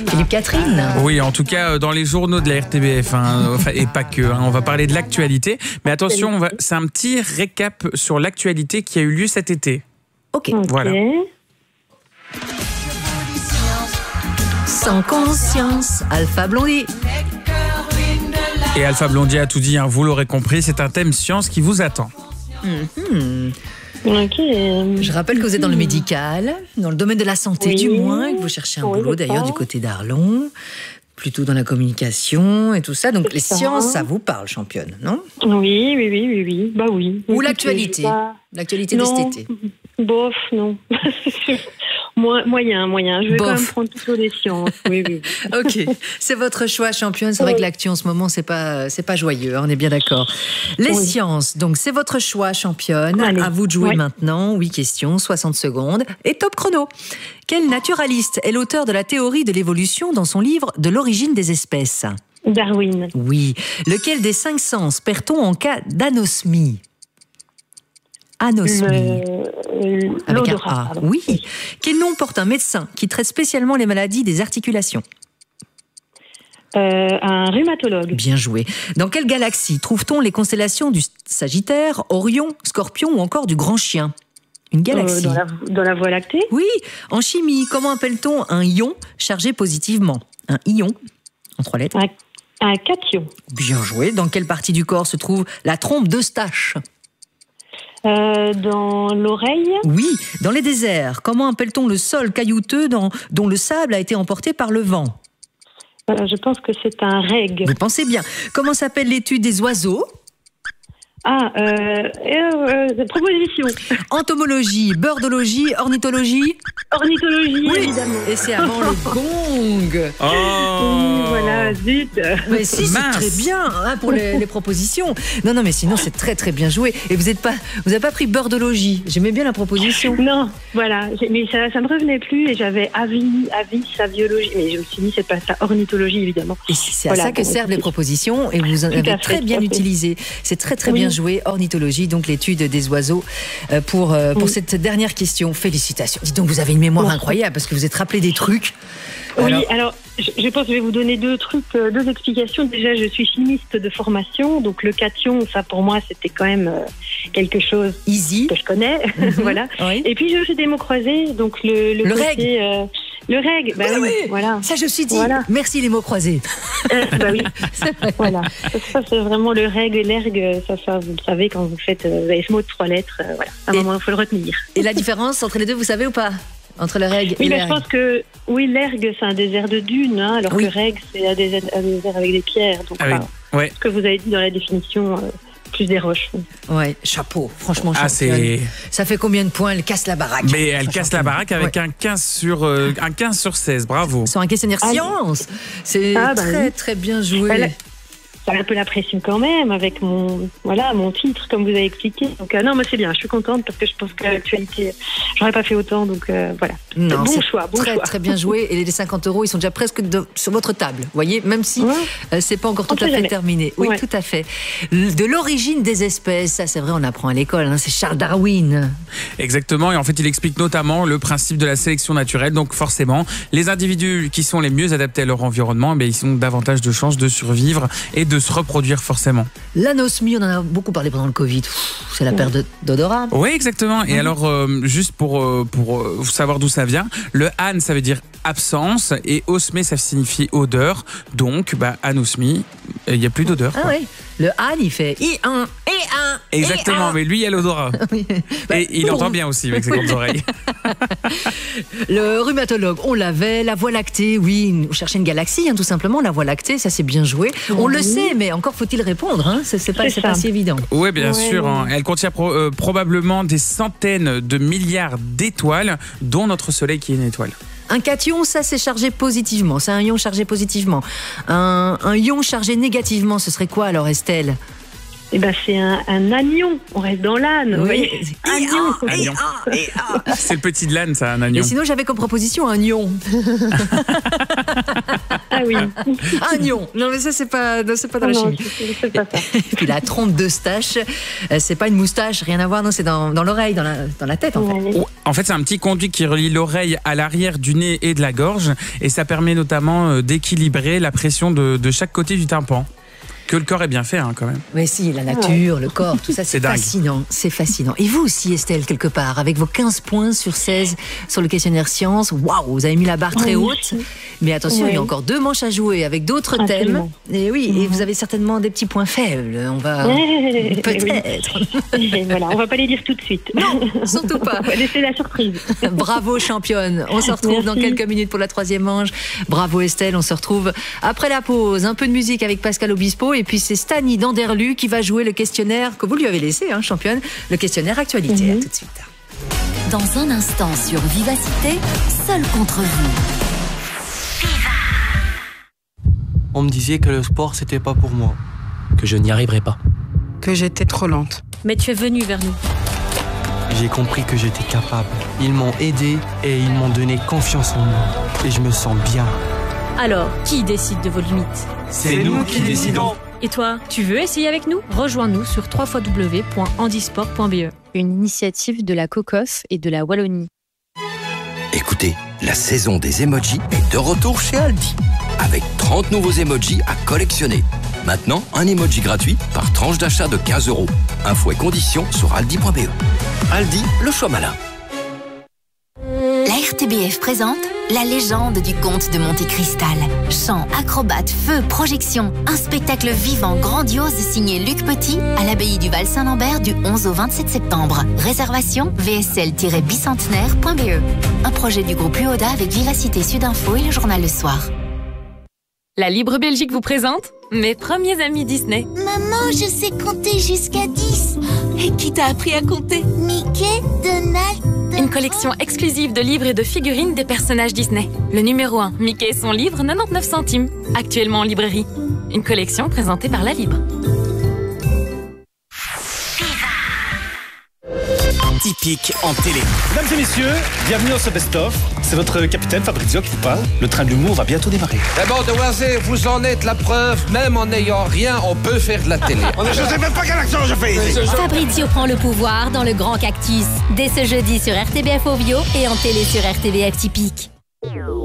Philippe Catherine. Oui, en tout cas, dans les journaux de la RTBF, et pas que, on va parler de l'actualité. Mais attention, c'est un petit récap sur l'actualité qui a eu lieu cet été. Ok. Voilà. Sans conscience, Alpha Blondy. Et Alpha Blondy a tout dit, vous l'aurez compris, c'est un thème science qui vous attend. Ok. Je rappelle que vous êtes dans le médical, dans le domaine de la santé du moins, et que vous cherchez un boulot d'ailleurs du côté d'Arlon, plutôt dans la communication et tout ça. Donc les sciences, ça vous parle, championne, non? Oui. Bah oui. Ou l'actualité? L'actualité de cet été? Bof, non. Moyen. Je vais quand même prendre plutôt les sciences. Oui. Ok, c'est votre choix, championne. C'est vrai que l'actu en ce moment, c'est pas joyeux, on est bien d'accord. Les sciences, donc c'est votre choix, championne. Allez. À vous de jouer maintenant. 8 questions, 60 secondes. Et top chrono. Quel naturaliste est l'auteur de la théorie de l'évolution dans son livre De l'origine des espèces? Darwin. Oui. Lequel des 5 sens perd-on en cas d'anosmie? Anosmie. Avec un A. Oui. Quel nom porte un médecin qui traite spécialement les maladies des articulations? Un rhumatologue. Bien joué. Dans quelle galaxie trouve-t-on les constellations du Sagittaire, Orion, Scorpion ou encore du Grand Chien? Une galaxie. Dans la Voie lactée? Oui. En chimie, comment appelle-t-on un ion chargé positivement? Un ion, en 3 lettres. Un cation. Bien joué. Dans quelle partie du corps se trouve la trompe d'Eustache? Dans l'oreille? Oui, dans les déserts. Comment appelle-t-on le sol caillouteux dont le sable a été emporté par le vent? Je pense que c'est un reg. Vous pensez bien. Comment s'appelle l'étude des oiseaux? Proposition. Entomologie, birdologie, ornithologie? Ornithologie, évidemment. Et c'est avant le gong. Oh. Voilà, zut. Mais si, c'est très bien pour les propositions. Non, mais sinon, c'est très très bien joué. Et vous n'avez pas pris birdologie. J'aimais bien la proposition. Non, voilà. Mais ça me revenait plus et j'avais avis, biologie. Mais je me suis dit, c'est pas ça, ornithologie, évidemment. Et c'est à ça que servent les propositions et vous en avez très bien utilisé. C'est très très bien joué. Ornithologie, donc l'étude des oiseaux. Pour cette dernière question, félicitations. Dites donc, vous avez une mémoire incroyable parce que vous êtes rappelé des trucs. Oui, alors je pense que je vais vous donner deux explications. Déjà, je suis chimiste de formation, donc le cation, ça pour moi, c'était quand même quelque chose easy que je connais. Voilà. Oui. Et puis je fais des mots croisés, donc le côté, reg. Le reg, oui, voilà. Ça, je suis dit. Voilà. Merci les mots croisés. Oui, voilà. Ça, c'est vraiment le reg et l'erg. Ça, vous le savez quand vous avez ce mot de 3 lettres. Voilà. À un moment, il faut le retenir. Et la différence entre les deux, vous savez ou pas? Entre le reg et l'erg? Je pense que, l'erg, c'est un désert de dunes, alors que le reg, c'est un désert avec des pierres. Donc, ce que vous avez dit dans la définition, plus des roches. Ouais, chapeau, franchement, ça fait combien de points? Elle casse la baraque. Mais elle casse la baraque avec un 15 sur 16, bravo. Sur un questionnaire science. C'est très bien joué. Ça a un peu la pression quand même avec mon titre comme vous avez expliqué. Donc non, moi c'est bien, je suis contente parce que je pense que l'actualité, j'aurais pas fait autant, donc voilà. Non, bon choix. Très bien joué. Et les 50 €, ils sont déjà presque sur votre table, vous voyez, même si c'est pas encore tout à fait terminé. Oui, tout à fait. De l'origine des espèces, ça c'est vrai, on apprend à l'école, c'est Charles Darwin. Exactement, et en fait il explique notamment le principe de la sélection naturelle. Donc forcément, les individus qui sont les mieux adaptés à leur environnement, ils ont davantage de chances de survivre et de se reproduire forcément. L'anosmie, on en a beaucoup parlé pendant le Covid. C'est la perte d'odorat. Oui, exactement. Et alors, juste pour savoir d'où ça vient, le an, ça veut dire absence, et osmé, ça signifie odeur. Donc, anosmie, il n'y a plus d'odeur. Ah oui. Le an, il fait I1, I1. Exactement, mais lui, il a l'odorat. Oui. Et il entend bien aussi avec ses grandes oreilles. Le rhumatologue, on l'avait. La Voie lactée, oui, on cherchait une galaxie, tout simplement. La Voie lactée, ça c'est bien joué. On le sait, mais encore faut-il répondre. C'est pas si évident. Oui, bien sûr. Elle contient probablement des centaines de milliards d'étoiles, dont notre Soleil qui est une étoile. Un cation, ça c'est chargé positivement. C'est un ion chargé positivement. Un ion chargé négativement, ce serait quoi alors, Estelle? C'est un anion. On reste dans l'âne. Oui. Anion. C'est le petit de l'âne, ça, un anion. Et sinon, j'avais comme proposition un ion. Ah Oui. Agnon. Non, mais ça, c'est pas dans la chimie. C'est pas ça. Et puis la trompe d'Eustache, c'est pas une moustache, rien à voir, non, c'est dans l'oreille, dans la tête, en fait. En fait, c'est un petit conduit qui relie l'oreille à l'arrière du nez et de la gorge, et ça permet notamment d'équilibrer la pression de chaque côté du tympan. Que le corps est bien fait, hein, quand même. Mais si, la nature, le corps, tout ça, c'est fascinant. C'est fascinant. Et vous aussi, Estelle, quelque part, avec vos 15 points sur 16 sur le questionnaire science, waouh, vous avez mis la barre très haute. Mais attention, il y a encore 2 manches à jouer avec d'autres thèmes. Et oui, et vous avez certainement des petits points faibles. On va... Peut-être. Voilà, on va pas les dire tout de suite. Non, surtout pas. On va laisser la surprise. Bravo, championne. On se retrouve dans quelques minutes pour la 3e manche. Bravo, Estelle. On se retrouve après la pause. Un peu de musique avec Pascal Obispo. Et puis c'est Stani d'Anderlu qui va jouer le questionnaire que vous lui avez laissé, championne, le questionnaire actualité. À tout de suite. Dans un instant sur Vivacité, seul contre vous. On me disait que le sport c'était pas pour moi, que je n'y arriverais pas, que j'étais trop lente. Mais tu es venu vers nous. J'ai compris que j'étais capable. Ils m'ont aidé et ils m'ont donné confiance en moi. Et je me sens bien. Alors, qui décide de vos limites? C'est nous qui décidons. Et toi, tu veux essayer avec nous? Rejoins-nous sur www.handisport.be. Une initiative de la COCOF et de la Wallonie. Écoutez, la saison des emojis est de retour chez Aldi. Avec 30 nouveaux emojis à collectionner. Maintenant, un emoji gratuit par tranche d'achat de 15 €. Infos et conditions sur aldi.be. Aldi, le choix malin. La RTBF présente la légende du comte de Monte Cristal. Chant, acrobates, feu, projections. Un spectacle vivant, grandiose signé Luc Petit à l'abbaye du Val-Saint-Lambert du 11 au 27 septembre. Réservation vsl-bicentenaire.be. Un projet du groupe UODA avec Vivacité Sud-Info et le journal Le Soir. La Libre Belgique vous présente mes premiers amis Disney. Maman, je sais compter jusqu'à 10. Et qui t'a appris à compter? Mickey, Donald... Une collection exclusive de livres et de figurines des personnages Disney. Le numéro 1, Mickey et son livre, 99 centimes. Actuellement en librairie. Une collection présentée par La Libre. Typique en télé. Mesdames et messieurs, bienvenue dans ce best-of. C'est votre capitaine Fabrizio qui vous parle. Le train de l'humour va bientôt démarrer. Eh bon, de Oisé, vous en êtes la preuve. Même en n'ayant rien, on peut faire de la télé. Je sais même pas quel accent je fais ici. Fabrizio prend le pouvoir dans Le Grand Cactus. Dès ce jeudi sur RTBF Ovio et en télé sur RTBF Typique.